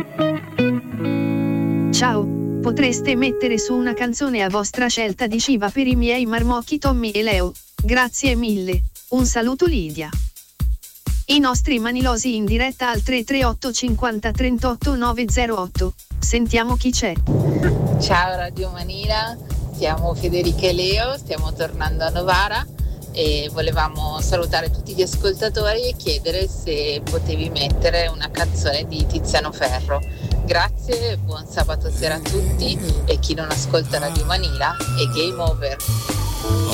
Ciao, potreste mettere su una canzone a vostra scelta di Shiva per i miei marmocchi Tommy e Leo? Grazie mille. Un saluto Lidia. I nostri manilosi in diretta al 338 50 38 908. Sentiamo chi c'è. Ciao Radio Manila, siamo Federica e Leo, stiamo tornando a Novara e volevamo salutare tutti gli ascoltatori e chiedere se potevi mettere una canzone di Tiziano Ferro. Grazie, buon sabato sera a tutti e chi non ascolta Radio Manila è game over.